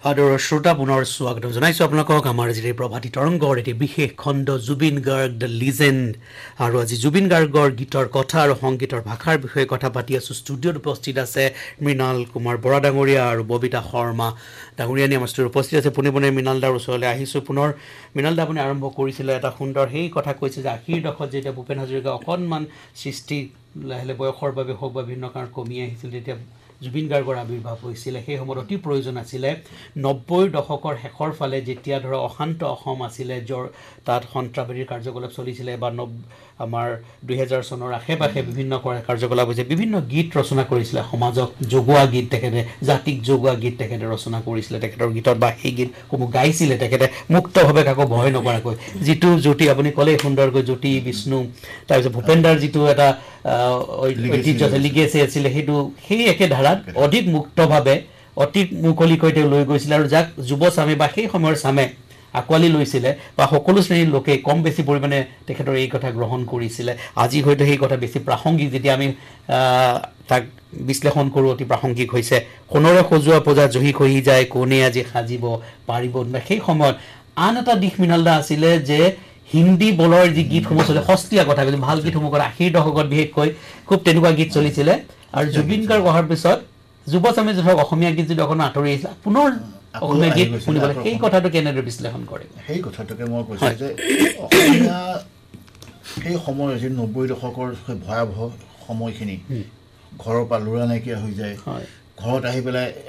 আদৰৰ শ্ৰোতা পুনৰ স্বাগতম জনাইছোঁ আপোনালোকক আমাৰ আজি প্ৰভাতী তৰংগৰ এটি বিশেষ খণ্ড জুবিন গাৰ্গ দ্য লিজেণ্ড আৰু আজি জুবিন গাৰ্গৰ গীতৰ কথা আৰু সংগীতৰ ভাষাৰ বিষয়ে কথা পাতি আছোঁ ষ্টুডিঅ'ত উপস্থিত আছে মৃণাল কুমাৰ বৰা ডাঙৰীয়া আৰু ববিতা শৰ্মা ডাঙৰীয়ানী আমাৰ ষ্টুডিঅ'ত উপস্থিত আছে পোনে পোনে মৃণাল দাৰ ওচৰলৈ আহিছোঁ পুনৰ মৃণাল দা আপুনি আৰম্ভ কৰিছিলে এটা সুন্দৰ সেই কথা কৈছে যে আশীৰ দশকত যেতিয়া ভূপেন হাজৰিকা অকণমান সৃষ্টি লাহে লাহে বয়সৰ বাবে হওক বা বিভিন্ন কাৰণ কমি আহিছিল তেতিয়া জুবিন গাৰ্গৰ আৱিৰ্ভাৱ হৈছিলে সেই সময়ত অতি প্ৰয়োজন আছিলে ৯০ৰ দশকৰ শেষৰ ফালে যেতিয়া ধৰক অশান্ত অসম আছিলে তাত সন্ত্ৰাসবাদীৰ কাৰ্যকলাপ চলিছিলে বা আমাৰ ২০০০ চনৰ আশে পাশে বিভিন্ন কাৰ্যকলাপ হৈছে বিভিন্ন গীত ৰচনা কৰিছিলে সমাজক জগোৱা গীত তেখেতে জাতিক জগোৱা গীত তেখেতে ৰচনা কৰিছিলে তেখেতৰ গীতত বা সেই গীতসমূহ গাইছিলে তেখেতে মুক্তভাৱে কাকো ভয় নকৰাকৈ যিটো জ্যোতি আপুনি ক'লে সুন্দৰকৈ জ্যোতি বিষ্ণু তাৰপিছত ভূপেন্দাৰ যিটো এটা ঐতিহ্য লিগেচি আছিলে সেইটো সেই একে ধাৰাত অধিক মুক্তভাৱে অতি মুকলিকৈ তেওঁ লৈ গৈছিলে আৰু যাক যুৱচামে বা সেই সময়ৰ চামে আঁকোৱালি লৈছিলে বা সকলো শ্ৰেণীৰ লোকে কম বেছি পৰিমাণে তেখেতৰ এই কথা গ্ৰহণ কৰিছিলে আজি হয়তো সেই কথা বেছি প্ৰাসংগিক যেতিয়া আমি তাক বিশ্লেষণ কৰোঁ অতি প্ৰাসংগিক হৈছে সোণৰে সজোৱা পূজা জহি খহি যায় কোনে আজি সাজিব পাৰিব সেই সময়ত আন এটা দিশ মৃণালদা আছিলে যে হিন্দী বলৰ যি গীতসমূহ চলে সস্তীয়া কথা কৈছে ভাল গীতসমূহ কৰে আশীৰ দশকত বিশেষকৈ খুব তেনেকুৱা গীত চলিছিলে আৰু জুবিন গাৰ্গ অহাৰ পিছত যুৱচামে ধৰক অসমীয়া গীত যদি অকণ আঁতৰি আহিছিলে পুনৰ অসমীয়া গীত শুনিবলৈ সেই কথাটো কেনেদৰে বিশ্লেষণ কৰে সেই কথাটোকে মই কৈছোঁ যে অসমীয়া সেই সময় আছিল ৯০ দশকৰ ভয়াৱহ সময়খিনি ঘৰৰ পৰা ল'ৰা নাইকিয়া হৈ যায় ঘৰত আহি পেলাই